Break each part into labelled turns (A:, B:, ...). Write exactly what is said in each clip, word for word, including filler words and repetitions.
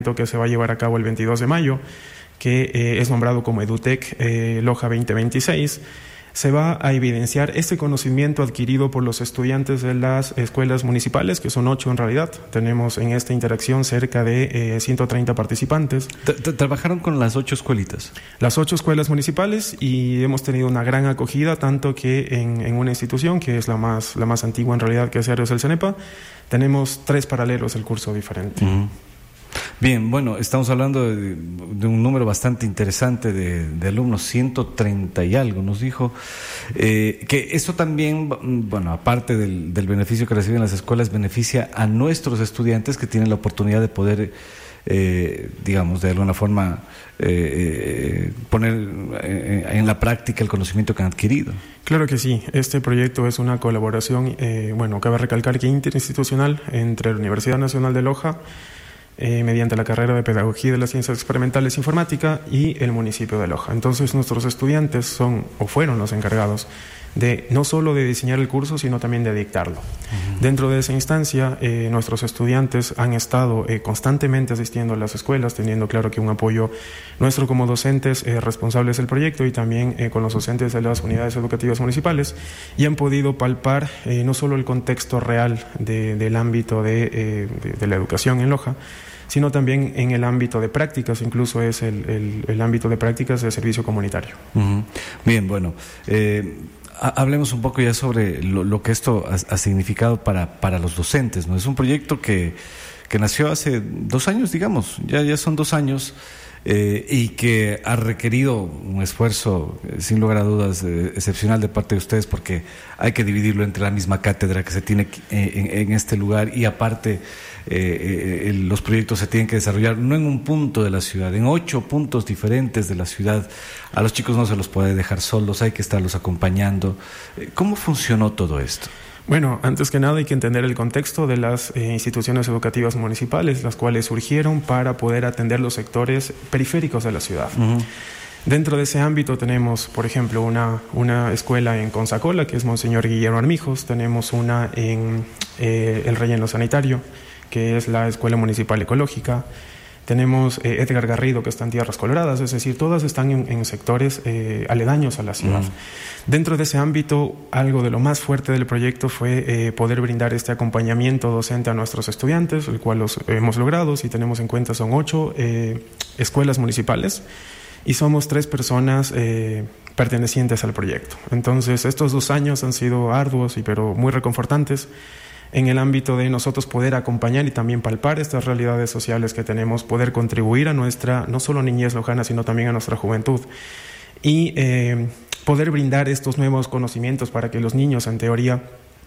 A: evento que se va a llevar a cabo el veintidós de mayo, que eh, es nombrado como EduTech eh, Loja veinte veintiséis, se va a evidenciar este conocimiento adquirido por los estudiantes de las escuelas municipales, que son ocho en realidad. Tenemos en esta interacción cerca de eh, ciento treinta participantes.
B: ¿Trabajaron con las ocho escuelitas?
A: Las ocho escuelas municipales, y hemos tenido una gran acogida, tanto que en, en una institución, que es la más, la más antigua en realidad, que es Arios del Cenepa, tenemos tres paralelos el curso diferente.
B: Uh-huh. Bien, bueno, estamos hablando de, de un número bastante interesante de, de alumnos, ciento treinta y algo, nos dijo, eh, que esto también, bueno, aparte del, del beneficio que reciben las escuelas, beneficia a nuestros estudiantes que tienen la oportunidad de poder, eh, digamos, de alguna forma eh, poner en la práctica el conocimiento que han adquirido.
A: Claro que sí, este proyecto es una colaboración, eh, bueno, cabe recalcar que interinstitucional entre la Universidad Nacional de Loja, Eh, mediante la carrera de Pedagogía de las Ciencias Experimentales e Informática, y el municipio de Loja. Entonces nuestros estudiantes son o fueron los encargados de no solo de diseñar el curso, sino también de dictarlo. Uh-huh. Dentro de esa instancia, eh, nuestros estudiantes han estado eh, constantemente asistiendo a las escuelas, teniendo claro que un apoyo nuestro como docentes eh, responsables del proyecto, y también eh, con los docentes de las unidades educativas municipales, y han podido palpar eh, no solo el contexto real de, del ámbito de, eh, de, de la educación en Loja, sino también en el ámbito de prácticas, incluso es el, el, el ámbito de prácticas de servicio comunitario.
B: Uh-huh. Bien, bueno, eh, hablemos un poco ya sobre lo, lo que esto ha, ha significado para, para los docentes, ¿no? Es un proyecto que, que nació hace dos años, digamos, ya, ya son dos años, eh, y que ha requerido un esfuerzo, eh, sin lugar a dudas, eh, excepcional de parte de ustedes, porque hay que dividirlo entre la misma cátedra que se tiene eh, en, en este lugar, y aparte Eh, eh, los proyectos se tienen que desarrollar no en un punto de la ciudad, en ocho puntos diferentes de la ciudad. A los chicos no se los puede dejar solos, hay que estarlos acompañando. ¿Cómo funcionó todo esto?
A: Bueno, antes que nada hay que entender el contexto de las eh, instituciones educativas municipales, las cuales surgieron para poder atender los sectores periféricos de la ciudad. Uh-huh. Dentro de ese ámbito tenemos, por ejemplo, una, una escuela en Consacola, que es Monseñor Guillermo Armijos, tenemos una en eh, el Relleno Sanitario, que es la Escuela Municipal Ecológica, tenemos eh, Edgar Garrido, que está en Tierras Coloradas, es decir, todas están en, en sectores eh, aledaños a la ciudad. Mm. Dentro de ese ámbito, algo de lo más fuerte del proyecto fue eh, poder brindar este acompañamiento docente a nuestros estudiantes, el cual los hemos logrado. Si tenemos en cuenta, son ocho eh, escuelas municipales, y somos tres personas eh, pertenecientes al proyecto. Entonces, estos dos años han sido arduos, y pero muy reconfortantes, en el ámbito de nosotros poder acompañar y también palpar estas realidades sociales que tenemos, poder contribuir a nuestra, no solo niñez lojana, sino también a nuestra juventud, y eh, poder brindar estos nuevos conocimientos para que los niños, en teoría,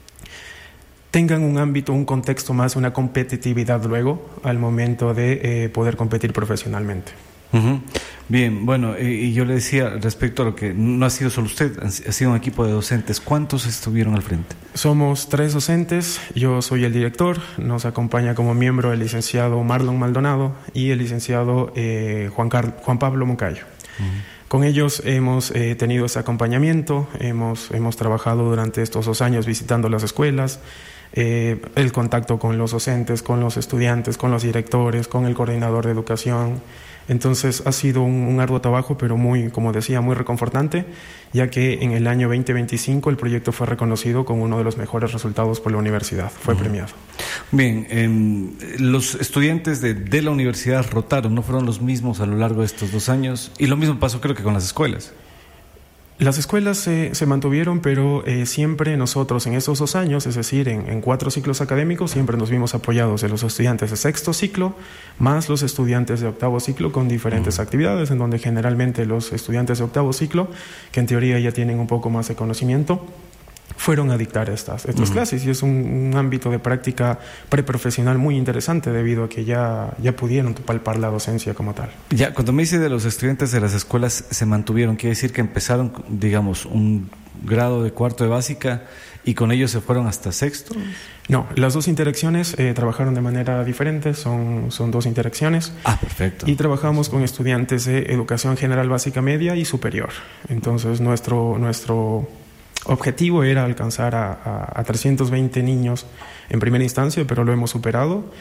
A: tengan un ámbito, un contexto más, una competitividad luego al momento de eh, poder competir profesionalmente.
B: Uh-huh. Bien, bueno, y, y yo le decía respecto a lo que no ha sido solo usted, ha sido un equipo de docentes. ¿Cuántos estuvieron al frente?
A: Somos tres docentes, yo soy el director, nos acompaña como miembro el licenciado Marlon Maldonado y el licenciado eh, Juan, Car- Juan Pablo Moncayo. Uh-huh. Con ellos hemos eh, tenido ese acompañamiento, hemos, hemos trabajado durante estos dos años visitando las escuelas, eh, el contacto con los docentes, con los estudiantes, con los directores, con el coordinador de educación. Entonces ha sido un, un arduo trabajo, pero muy, como decía, muy reconfortante, ya que en el año veinte veinticinco el proyecto fue reconocido como uno de los mejores resultados por la universidad, fue uh-huh. premiado.
B: Bien, eh, los estudiantes de, de la universidad rotaron, no fueron los mismos a lo largo de estos dos años, y lo mismo pasó creo que con las escuelas.
A: Las escuelas se, se mantuvieron, pero eh, siempre nosotros en esos dos años, es decir, en, en cuatro ciclos académicos, siempre nos vimos apoyados de los estudiantes de sexto ciclo, más los estudiantes de octavo ciclo con diferentes uh-huh. actividades, en donde generalmente los estudiantes de octavo ciclo, que en teoría ya tienen un poco más de conocimiento, fueron a dictar estas, estas uh-huh. clases, y es un, un ámbito de práctica preprofesional muy interesante debido a que ya, ya pudieron palpar la docencia como tal.
B: Ya, cuando me dice de los estudiantes de las escuelas se mantuvieron, quiere decir que empezaron, digamos, un grado de cuarto de básica y con ellos se fueron hasta sexto.
A: No, las dos interacciones eh, trabajaron de manera diferente, son, son dos interacciones.
B: Ah, perfecto.
A: Y trabajamos con estudiantes de educación general básica media y superior. Entonces nuestro... nuestro objetivo era alcanzar a, a, a trescientos veinte niños en primera instancia, pero lo hemos superado,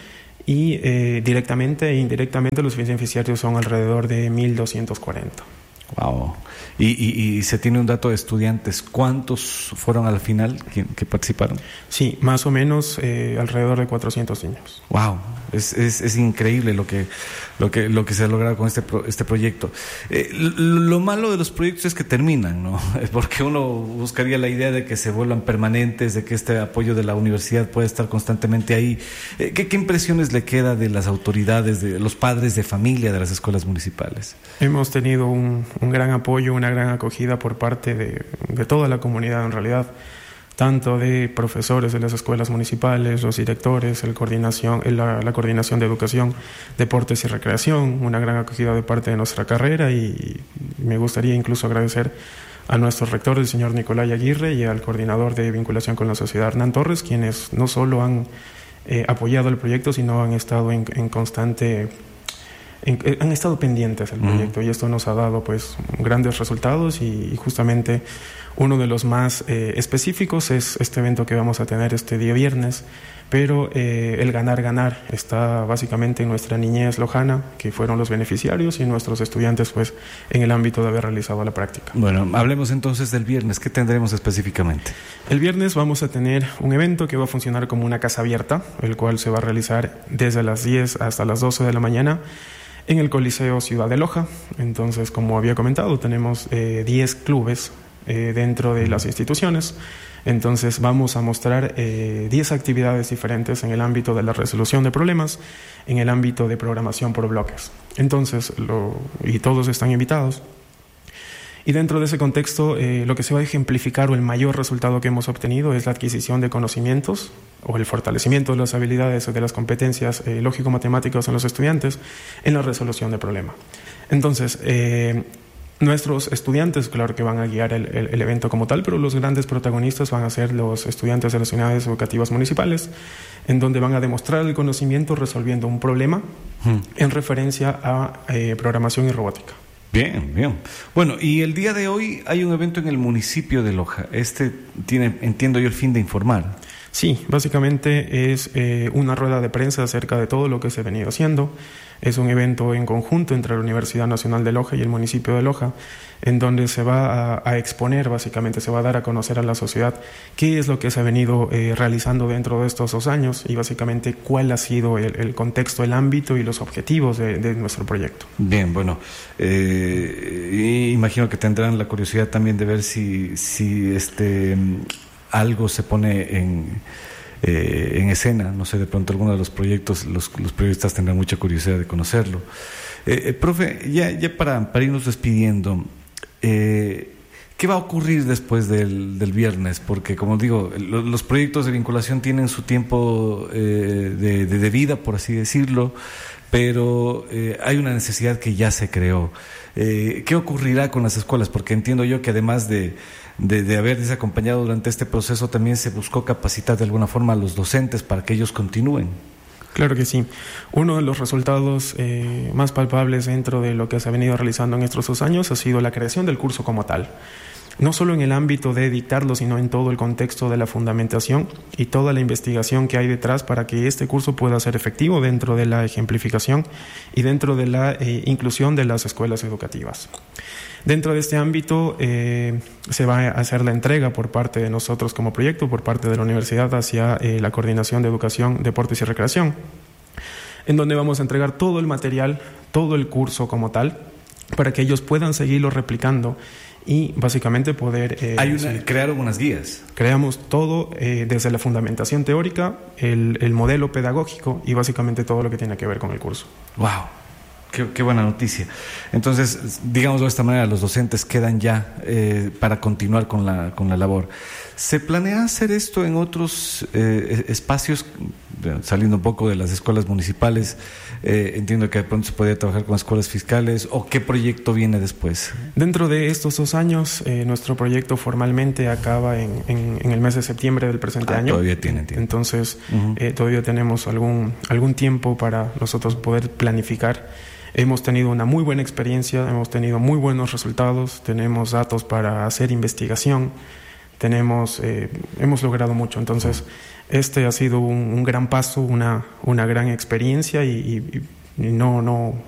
A: y eh, directamente e indirectamente los beneficiarios son alrededor de mil doscientos cuarenta.
B: Wow. Y, y, y se tiene un dato de estudiantes. ¿Cuántos fueron al final que, que participaron?
A: Sí, más o menos eh, alrededor de cuatrocientos niños.
B: Wow, es, es, es increíble lo que, lo que, lo que se ha logrado con este, pro, este proyecto. Eh, lo, lo malo de los proyectos es que terminan, ¿no? Porque uno buscaría la idea de que se vuelvan permanentes, de que este apoyo de la universidad pueda estar constantemente ahí. Eh, ¿qué, ¿Qué impresiones le queda de las autoridades, de los padres de familia de las escuelas municipales?
A: Hemos tenido un, un gran apoyo, una gran acogida por parte de, de toda la comunidad en realidad, tanto de profesores de las escuelas municipales, los directores, el coordinación, la, la coordinación de educación, deportes y recreación, una gran acogida de parte de nuestra carrera, y me gustaría incluso agradecer a nuestro rector, el señor Nicolás Aguirre, y al coordinador de vinculación con la sociedad, Hernán Torres, quienes no solo han eh, apoyado el proyecto, sino han estado en, en constante... En, han estado pendientes del proyecto, uh-huh. y esto nos ha dado pues grandes resultados, y, y justamente uno de los más eh, específicos es este evento que vamos a tener este día viernes, pero eh, el ganar ganar está básicamente en nuestra niñez lojana, que fueron los beneficiarios, y nuestros estudiantes pues en el ámbito de haber realizado la práctica.
B: Bueno, hablemos entonces del viernes. ¿Qué tendremos específicamente?
A: El viernes vamos a tener un evento que va a funcionar como una casa abierta, el cual se va a realizar desde las diez hasta las doce de la mañana en el Coliseo Ciudad de Loja. Entonces, como había comentado, tenemos eh, diez clubes eh, dentro de las instituciones. Entonces, vamos a mostrar eh, diez actividades diferentes en el ámbito de la resolución de problemas, en el ámbito de programación por bloques. Entonces, lo, y todos están invitados. Y dentro de ese contexto, eh, lo que se va a ejemplificar, o el mayor resultado que hemos obtenido, es la adquisición de conocimientos o el fortalecimiento de las habilidades o de las competencias eh, lógico-matemáticas en los estudiantes en la resolución de problemas. Entonces, eh, nuestros estudiantes, claro que van a guiar el, el, el evento como tal, pero los grandes protagonistas van a ser los estudiantes de las unidades educativas municipales, en donde van a demostrar el conocimiento resolviendo un problema hmm. en referencia a eh, programación y robótica.
B: Bien, bien. Bueno, y el día de hoy hay un evento en el municipio de Loja. Este tiene, entiendo yo, el fin de informar.
A: Sí, básicamente es eh, una rueda de prensa acerca de todo lo que se ha venido haciendo. Es un evento en conjunto entre la Universidad Nacional de Loja y el municipio de Loja, en donde se va a, a exponer, básicamente se va a dar a conocer a la sociedad qué es lo que se ha venido eh, realizando dentro de estos dos años, y básicamente cuál ha sido el, el contexto, el ámbito y los objetivos de, de nuestro proyecto. Bien, bueno,
B: eh, imagino que tendrán la curiosidad también de ver si, si este... algo se pone en, eh, en escena, no sé, de pronto alguno de los proyectos, los, los periodistas tendrán mucha curiosidad de conocerlo. Eh, eh, profe, ya, ya para, para irnos despidiendo, eh, ¿qué va a ocurrir después del, del viernes? Porque, como digo, lo, los proyectos de vinculación tienen su tiempo eh, de, de, de vida, por así decirlo, pero eh, hay una necesidad que ya se creó. Eh, ¿Qué ocurrirá con las escuelas? Porque entiendo yo que además de De, de haberles acompañado durante este proceso, también se buscó capacitar de alguna forma a los docentes para que ellos continúen.
A: Claro que sí. Uno de los resultados eh, más palpables dentro de lo que se ha venido realizando en estos dos años ha sido la creación del curso como tal. No solo en el ámbito de dictarlo, sino en todo el contexto de la fundamentación y toda la investigación que hay detrás para que este curso pueda ser efectivo dentro de la ejemplificación y dentro de la eh, inclusión de las escuelas educativas. Dentro de este ámbito eh, se va a hacer la entrega por parte de nosotros como proyecto, por parte de la universidad, hacia eh, la Coordinación de Educación, Deportes y Recreación, en donde vamos a entregar todo el material, todo el curso como tal, para que ellos puedan seguirlo replicando y básicamente poder...
B: Eh, Hay una, sí, crearon unas guías.
A: Creamos todo eh, desde la fundamentación teórica, el, el modelo pedagógico y básicamente todo lo que tiene que ver con el curso.
B: ¡Wow! Qué, qué buena noticia. Entonces, digámoslo de esta manera, los docentes quedan ya eh, para continuar con la, con la labor. ¿Se planea hacer esto en otros eh, espacios, saliendo un poco de las escuelas municipales? Eh, entiendo que de pronto se podría trabajar con escuelas fiscales, ¿o qué proyecto viene después?
A: Dentro de estos dos años, eh, nuestro proyecto formalmente acaba en, en, en el mes de septiembre del presente
B: ah,
A: año.
B: Todavía tienen tiempo.
A: Entonces, uh-huh. eh, todavía tenemos algún, algún tiempo para nosotros poder planificar. Hemos tenido una muy buena experiencia, hemos tenido muy buenos resultados, tenemos datos para hacer investigación, tenemos, eh, hemos logrado mucho. Entonces, este ha sido un, un gran paso, una, una gran experiencia y, y, y no, no,